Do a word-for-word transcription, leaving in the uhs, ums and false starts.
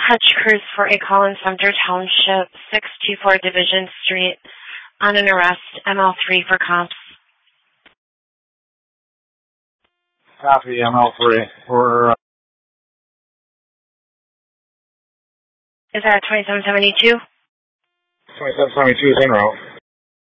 Hutch Crews for a call in Sumter Township, six two four Division Street, on an arrest, M L three for cops. Copy, M L three. For, uh... Is that twenty-seven seventy-two? twenty-seven seventy-two is en route.